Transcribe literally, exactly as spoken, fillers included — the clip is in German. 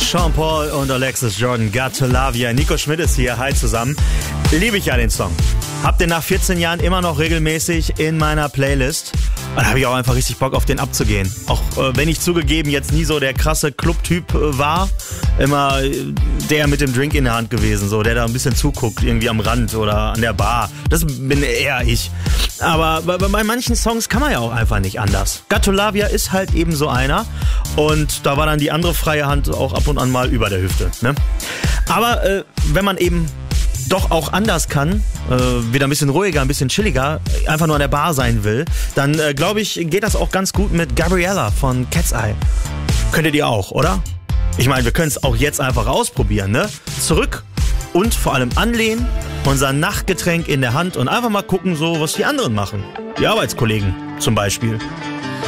Sean Paul und Alexis Jordan, Got to Love Ya. Nico Schmidt ist hier, hi zusammen. Liebe ich ja den Song. Hab den nach vierzehn Jahren immer noch regelmäßig in meiner Playlist. Und da habe ich auch einfach richtig Bock auf den abzugehen. Auch äh, wenn ich zugegeben jetzt nie so der krasse Club-Typ äh, war. Immer äh, der mit dem Drink in der Hand gewesen, so der da ein bisschen zuguckt, irgendwie am Rand oder an der Bar. Das bin eher ich. Aber bei, bei manchen Songs kann man ja auch einfach nicht anders. Got to Love Ya ist halt eben so einer. Und da war dann die andere freie Hand auch ab und an mal über der Hüfte. Ne? Aber äh, wenn man eben doch auch anders kann, äh, wieder ein bisschen ruhiger, ein bisschen chilliger, einfach nur an der Bar sein will, dann äh, glaube ich, geht das auch ganz gut mit Gabriella von Cat's Eye. Könntet ihr auch, oder? Ich meine, wir können es auch jetzt einfach ausprobieren, ne? Zurück und vor allem anlehnen, unser Nachtgetränk in der Hand und einfach mal gucken, so was die anderen machen. Die Arbeitskollegen zum Beispiel.